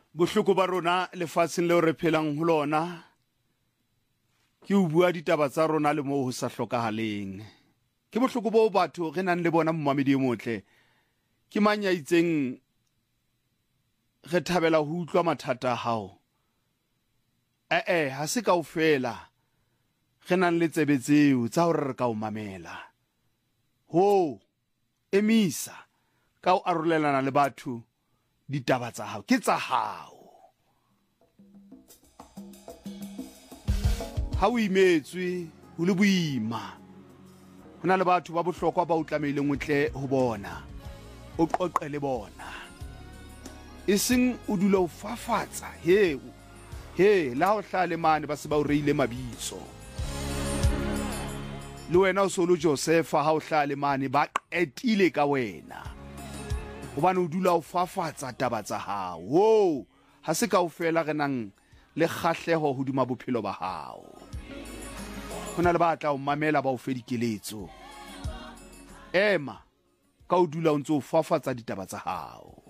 Bohloko ba rona lefatsheng leo re phelang ho lona ke o bua ditaba tsa rona le moo ho sa hlokahaleng. Ke bohloko bo batho re nang le bona mmamedi e motle. Ke mang ya itseng re thabela ho utlwa mathata a hao. Ha se kaofela re nang le tsebe tseo tsa hore re ka o mamela. Ho emisa ka o arolelana le batho ditaba tsa hao ke tsa hao. Ha o imetswe ho le boima, ho na le batho ba bohlokwa ba o tlameileng o tle ho bona, o qoqe le bona, e seng o dula o fafatsa he la ho hlale mane ba se ba o reile mabitso. Le wena o solo Josefa ha o hlale mane ba qetile ka wena hobane o dula o fafatsa taba tsa hao. Ha se kaofela re nang le kgahleho hodima bophelo ba hao. Ho na le batla o mamela ba o fe dikeletso. Ema ka o dula o ntse o fafatsa ditaba tsa hao.